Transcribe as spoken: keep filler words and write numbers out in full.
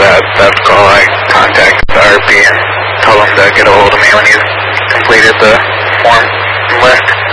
that, that's call. I contacted the R P and told him to get a hold of me when you completed the form list.